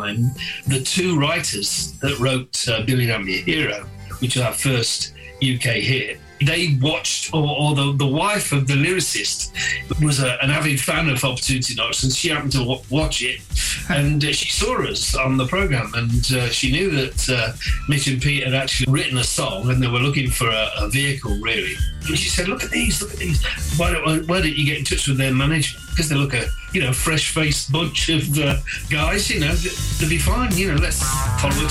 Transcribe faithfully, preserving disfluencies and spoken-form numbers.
time, the two writers that wrote uh, Billy I'm Your Hero, which was our first U K hit, they watched, or, or the, the wife of the lyricist was a, an avid fan of Opportunity Knocks, and she happened to w- watch it, and uh, she saw us on the programme, and uh, she knew that uh, Mitch and Pete had actually written a song, and they were looking for a, a vehicle, really. And she said, look at these, look at these. Why don't, why don't you get in touch with their management? Because they look a, you know, fresh-faced bunch of uh, guys, you know, they'll be fine, you know, let's follow it